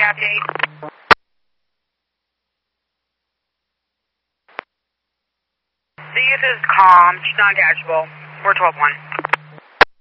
update. The youth is calm. She's non-catchable. 412-1.